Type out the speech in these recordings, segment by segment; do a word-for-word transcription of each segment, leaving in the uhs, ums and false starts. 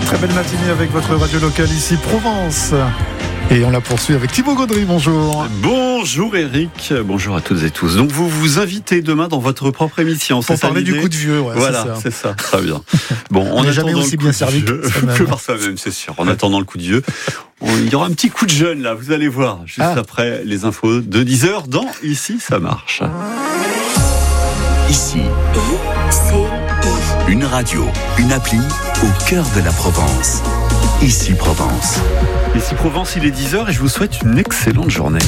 Très belle matinée avec votre radio locale ici, Provence. Et on la poursuit avec Thibaut Gaudry, bonjour. Bonjour Eric, bonjour à toutes et tous. Donc vous vous invitez demain dans votre propre émission. Pour parler du coup de vieux, ouais, voilà, c'est ça. c'est ça, très bien. Bon, on n'est jamais aussi bien servi que, que par soi-même, c'est sûr. En attendant le coup de vieux, il y aura un petit coup de jeune là, vous allez voir, juste ah. après les infos de dix heures dans Ici ça marche. Ici, une radio, une appli au cœur de la Provence. Ici Provence. Ici Provence, il est dix heures et je vous souhaite une excellente journée.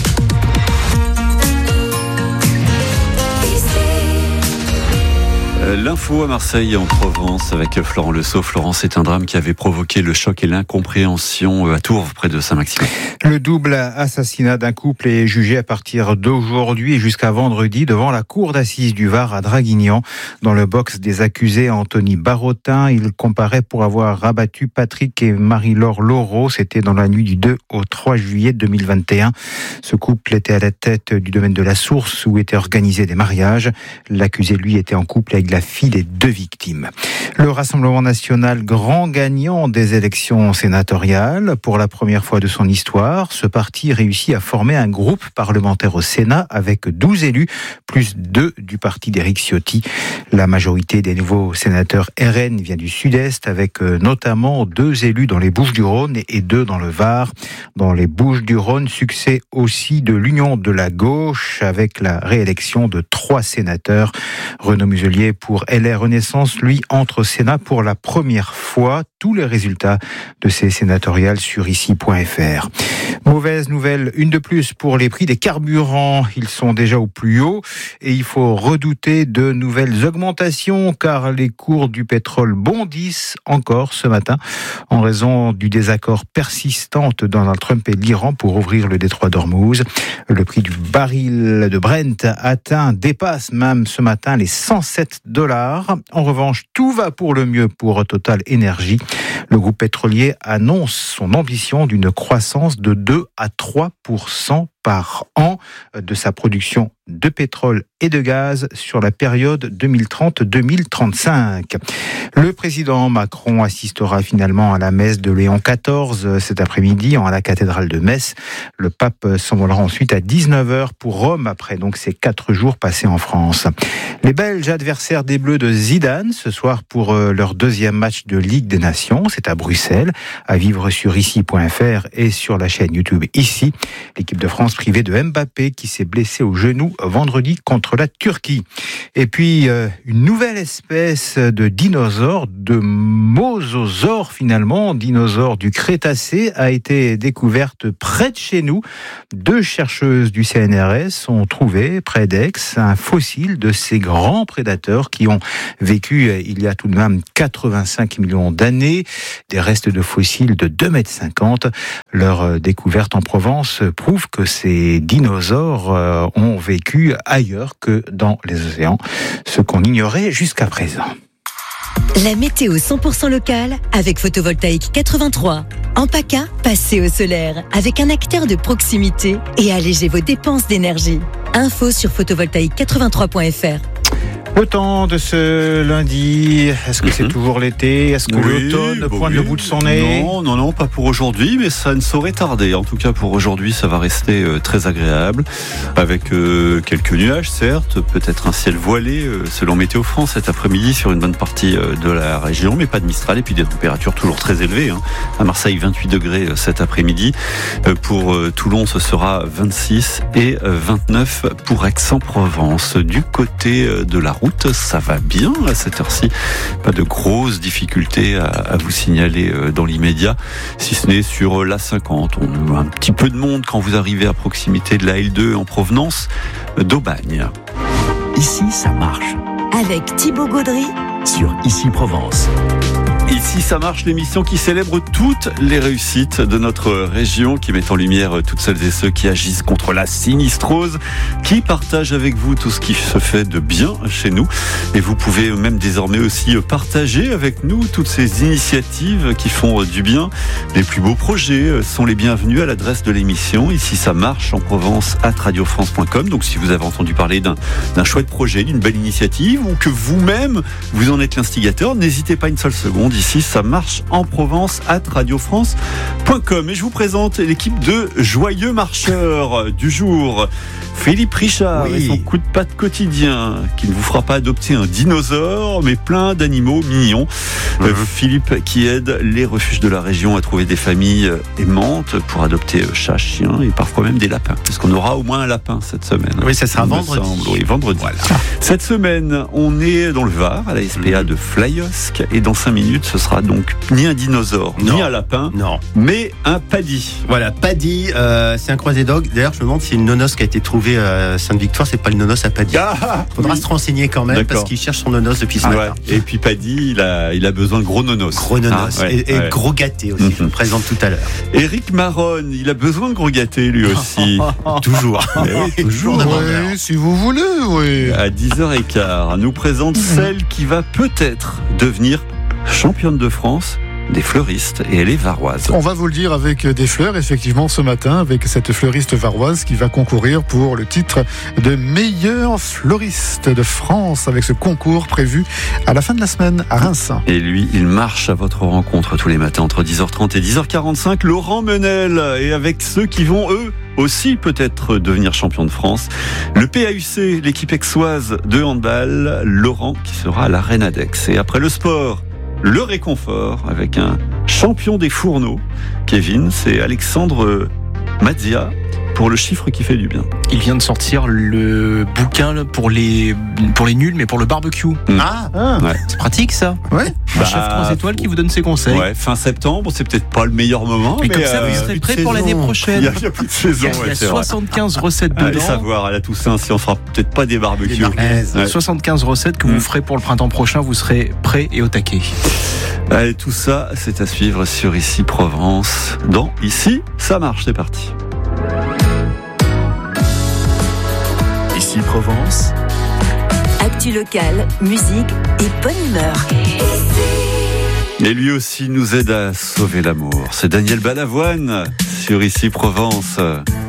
L'info à Marseille et en Provence avec Florent Lesault. Florent, c'est un drame qui avait provoqué le choc et l'incompréhension à Tours, près de Saint-Maximin. Le double assassinat d'un couple est jugé à partir d'aujourd'hui et jusqu'à vendredi devant la cour d'assises du Var à Draguignan. Dans le box des accusés, Anthony Barotin, il comparaît pour avoir rabattu Patrick et Marie-Laure Laureau. C'était dans la nuit du deux au trois juillet deux mille vingt et un. Ce couple était à la tête du domaine de la Source où étaient organisés des mariages. L'accusé, lui, était en couple avec la fille des deux victimes. Le Rassemblement national, grand gagnant des élections sénatoriales. Pour la première fois de son histoire, ce parti réussit à former un groupe parlementaire au Sénat avec douze élus, plus deux du parti d'Éric Ciotti. La majorité des nouveaux sénateurs R N vient du Sud-Est, avec notamment deux élus dans les Bouches-du-Rhône et deux dans le Var. Dans les Bouches-du-Rhône, succès aussi de l'Union de la gauche, avec la réélection de trois sénateurs. Renaud Muselier pour L R Renaissance, lui, entre au Sénat pour la première fois. Tous les résultats de ces sénatoriales sur ici point f r. Mauvaise nouvelle, une de plus pour les prix des carburants. Ils sont déjà au plus haut et il faut redouter de nouvelles augmentations car les cours du pétrole bondissent encore ce matin en raison du désaccord persistant de Donald Trump et l'Iran pour ouvrir le détroit d'Ormuz. Le prix du baril de Brent atteint, dépasse même ce matin les cent sept dollars. En revanche, tout va pour le mieux pour Total Énergie. Le groupe pétrolier annonce son ambition d'une croissance de deux à trois pour cent par an de sa production de pétrole et de gaz sur la période deux mille trente à deux mille trente-cinq. Le président Macron assistera finalement à la messe de Léon quatorze cet après-midi à la cathédrale de Metz. Le pape s'envolera ensuite à dix-neuf heures pour Rome après donc ces quatre jours passés en France. Les Belges adversaires des Bleus de Zidane ce soir pour leur deuxième match de Ligue des Nations. C'est à Bruxelles, à vivre sur ici point f r et sur la chaîne YouTube Ici. L'équipe de France privée de Mbappé qui s'est blessé au genou vendredi contre la Turquie. Et puis, euh, une nouvelle espèce de dinosaure, de mosasaure finalement, dinosaure du Crétacé, a été découverte près de chez nous. Deux chercheuses du C N R S ont trouvé, près d'Aix, un fossile de ces grands prédateurs qui ont vécu il y a tout de même quatre-vingt-cinq millions d'années. Des restes de fossiles de deux mètres cinquante. Leur découverte en Provence prouve que ces dinosaures ont vécu ailleurs que dans les océans, ce qu'on ignorait jusqu'à présent. La météo cent pour cent locale avec Photovoltaïque quatre-vingt-trois. En PACA, passez au solaire avec un acteur de proximité et allégez vos dépenses d'énergie. Info sur photovoltaïque quatre-vingt-trois point f r. Le temps de ce lundi, est-ce que c'est mmh. toujours l'été ? Est-ce que oui, l'automne bah pointe oui. le bout de son nez ? Non, non, non, pas pour aujourd'hui, mais ça ne saurait tarder. En tout cas, pour aujourd'hui, ça va rester euh, très agréable, avec euh, quelques nuages, certes, peut-être un ciel voilé, euh, selon Météo France, cet après-midi sur une bonne partie euh, de la région, mais pas de Mistral, et puis des températures toujours très élevées. Hein. À Marseille, vingt-huit degrés euh, cet après-midi. Euh, pour euh, Toulon, ce sera vingt-six et euh, vingt-neuf pour Aix-en-Provence. Du côté euh, de la route, ça va bien à cette heure-ci. Pas de grosses difficultés à, à vous signaler dans l'immédiat, si ce n'est sur l'A cinquante. On a un petit peu de monde quand vous arrivez à proximité de la L deux en provenance d'Aubagne. Ici, ça marche. Avec Thibaut Gaudry sur Ici Provence. Ici, ça marche, l'émission qui célèbre toutes les réussites de notre région, qui met en lumière toutes celles et ceux qui agissent contre la sinistrose, qui partagent avec vous tout ce qui se fait de bien chez nous. Et vous pouvez même désormais aussi partager avec nous toutes ces initiatives qui font du bien. Les plus beaux projets sont les bienvenus à l'adresse de l'émission. Ici, ça marche en Provence, at radio france point com. Donc, si vous avez entendu parler d'un, d'un chouette projet, d'une belle initiative, ou que vous-même, vous en êtes l'instigateur, n'hésitez pas une seule seconde. Ici, ça marche en Provence at radio france point com. Et je vous présente l'équipe de joyeux marcheurs du jour. Philippe Richard oui. et son coup de patte quotidien qui ne vous fera pas adopter un dinosaure mais plein d'animaux mignons. Mmh. Euh, Philippe qui aide les refuges de la région à trouver des familles aimantes pour adopter chats, chiens et parfois même des lapins. Parce qu'on aura au moins un lapin cette semaine. Oui, ça sera vendredi. Oui, vendredi. Voilà. Cette semaine, on est dans le Var, à la S P A mmh. de Flyosque, et dans cinq minutes, ce sera donc ni un dinosaure, non. ni un lapin, non. mais un paddy. Voilà, paddy, euh, c'est un croisé dog. D'ailleurs, je me demande si une nonos qui a été trouvée à Sainte-Victoire, c'est pas le nonos à paddy. Ah, Faudra oui. se renseigner quand même, D'accord. parce qu'il cherche son nonos depuis ce ah, matin. Ouais. Et puis paddy, il a, il a besoin de gros nonos. Gros nonos, ah, ouais, et, et ouais. gros gâté aussi, mmh. je le présente tout à l'heure. Éric Maronne, il a besoin de gros gâtés lui aussi. Toujours. Oui, toujours. Oui, si vous voulez, oui. À dix heures quinze, nous présente mmh. celle qui va peut-être devenir championne de France des fleuristes, et elle est varoise. On va vous le dire avec des fleurs, effectivement, ce matin, avec cette fleuriste varoise qui va concourir pour le titre de meilleure fleuriste de France, avec ce concours prévu à la fin de la semaine à Reims. Et lui, il marche à votre rencontre tous les matins entre dix heures trente et dix heures quarante-cinq, Laurent Menel, et avec ceux qui vont, eux, aussi peut-être devenir champion de France. Le P A U C, l'équipe aixoise de handball, Laurent qui sera à l'Arène Adex. Et après le sport, le réconfort avec un champion des fourneaux. Kevin, c'est Alexandre Mazzia pour le chiffre qui fait du bien. Il vient de sortir le bouquin pour les, pour les nuls, mais pour le barbecue. Mmh. Ah, ah ouais. C'est pratique ça. Ouais. Un bah, chef trois étoiles qui vous donne ses conseils. Ouais, fin septembre, c'est peut-être pas le meilleur moment. Mais, mais comme ça, euh, vous serez prêt pour saison. l'année prochaine. Il y a, il y a plus de saison. Il y a, ouais, il y a c'est soixante-quinze vrai. recettes dedans. Allez savoir à la Toussaint si on fera peut-être pas des barbecues. Des ouais. soixante-quinze recettes que mmh. vous ferez pour le printemps prochain. Vous serez prêt et au taquet. Allez, tout ça, c'est à suivre sur Ici Provence. Dans Ici, ça marche, c'est parti. Ici Provence. Actu locale, musique et bonne humeur. Et lui aussi nous aide à sauver l'amour. C'est Daniel Balavoine sur Ici Provence.